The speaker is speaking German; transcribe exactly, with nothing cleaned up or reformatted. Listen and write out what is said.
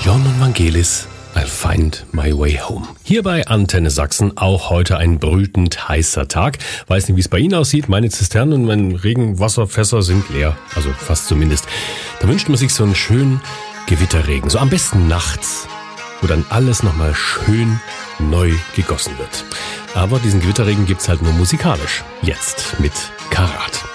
Jon und Vangelis, I'll find my way home. Hier bei Antenne Sachsen auch heute ein brütend heißer Tag. Weiß nicht, wie es bei Ihnen aussieht. Meine Zisternen und meine Regenwasserfässer sind leer. Also fast zumindest. Da wünscht man sich so einen schönen Gewitterregen. So am besten nachts, wo dann alles nochmal schön neu gegossen wird. Aber diesen Gewitterregen gibt's halt nur musikalisch. Jetzt mit Karat.